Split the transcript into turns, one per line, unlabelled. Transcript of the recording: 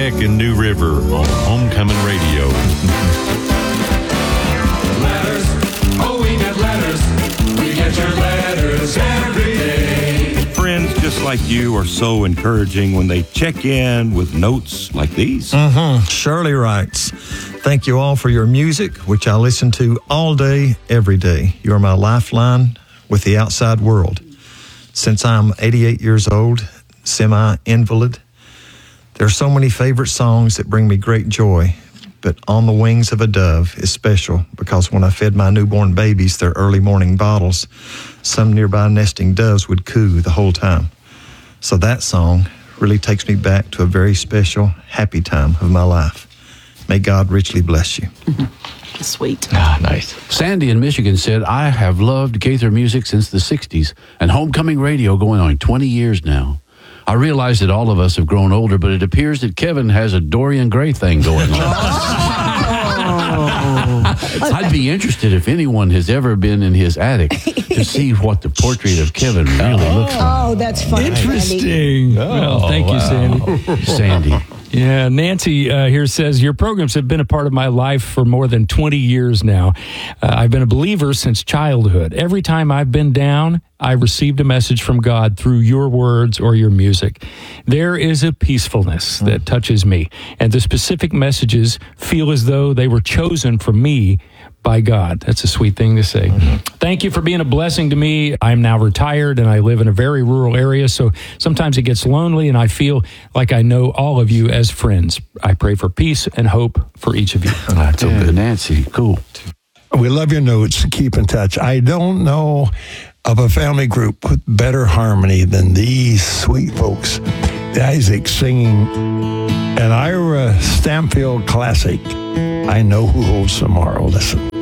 Beck and New River on Homecoming Radio.
Letters, oh, we get letters. We get your letters every day.
Friends just like you are so encouraging when they check in with notes like these.
Shirley writes, thank you all for your music, which I listen to all day, every day. You are my lifeline with the outside world. Since I'm 88 years old, semi-invalid, there are so many favorite songs that bring me great joy, but On the Wings of a Dove is special because when I fed my newborn babies their early morning bottles, some nearby nesting doves would coo the whole time. So that song really takes me back to a very special, happy time of my life. May God richly bless you.
Sweet.
Nice. Sandy in Michigan said, I have loved Gaither music since the 60s and Homecoming Radio going on 20 years now. I realize that all of us have grown older, but it appears that Kevin has a Dorian Gray thing going on. I'd be interested if anyone has ever been in his attic to see what the portrait of Kevin really looks like.
Oh, that's funny.
Interesting. Well, thank you, Sandy.
Sandy.
Yeah, Nancy here says, your programs have been a part of my life for more than 20 years now. I've been a believer since childhood. Every time I've been down, I received a message from God through your words or your music. There is a peacefulness that touches me, and the specific messages feel as though they were chosen for me by God. That's a sweet thing to say. Thank you for being a blessing to me. I'm now retired and I live in a very rural area, so sometimes it gets lonely and I feel like I know all of you as friends. I pray for peace and hope for each of you.
That's so good. Nancy, cool.
We love your notes. Keep in touch. I don't know of a family group with better harmony than these sweet folks. Isaac singing an Ira Stampfield classic, I Know Who Holds Tomorrow. Listen.